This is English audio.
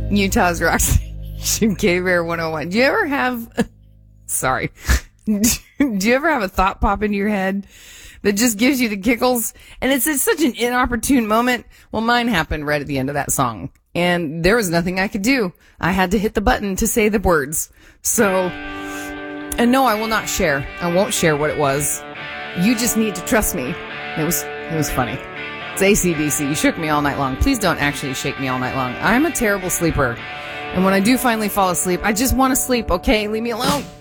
Utah's Rock Station, K-Bear 101. Do you ever have, sorry, do you ever have a thought pop into your head that just gives you the giggles? And it's such an inopportune moment. Well, mine happened right at the end of that song. And there was nothing I could do. I had to hit the button to say the words. So, and no, I will not share. I won't share what it was. You just need to trust me. It was funny. It's AC/DC. You shook me all night long. Please don't actually shake me all night long. I'm a terrible sleeper. And when I do finally fall asleep, I just want to sleep, okay? Leave me alone.